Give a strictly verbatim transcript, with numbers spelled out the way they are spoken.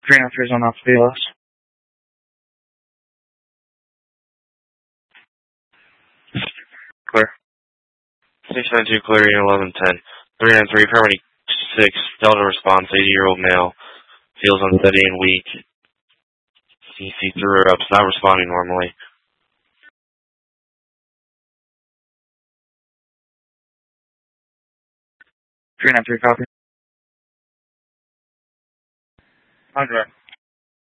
three nine three is on off B L S. Clear. six nine two clearing eleven ten. three nine three, Harmony six, Delta response, eighty-year-old male. Feels unsteady and weak. C C threw her up, it's not responding normally. three nine three, copy. On direct.